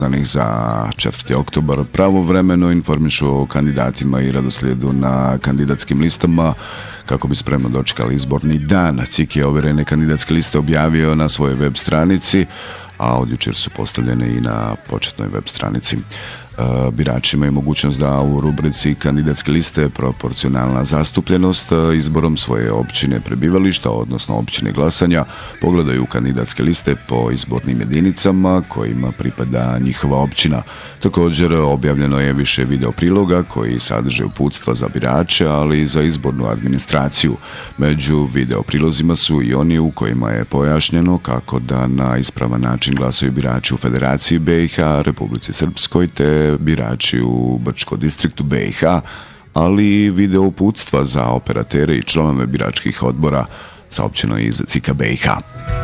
za 4. oktobar pravovremeno informišu o kandidatima i redoslijedu na kandidatskim listama kako bi spremno dočekali izborni dan. CIK je overene kandidatske liste objavio na svojoj web stranici, a od jučer su postavljene i na početnoj web stranici. Birači imaju mogućnost da u rubrici kandidatske liste proporcionalna zastupljenost izborom svoje općine prebivališta, odnosno općine glasanja, pogledaju kandidatske liste po izbornim jedinicama kojima pripada njihova općina. Također objavljeno je više video priloga koji sadrže uputstva za birače, ali i za izbornu administraciju. Među video prilozima su i oni u kojima je pojašnjeno kako da na ispravan način glasaju birači u Federaciji BiH, Republici Srpskoj te birači u Brčko distriktu BiH, ali i video uputstva za operatere i članove biračkih odbora, saopćeno iz CIK BiH.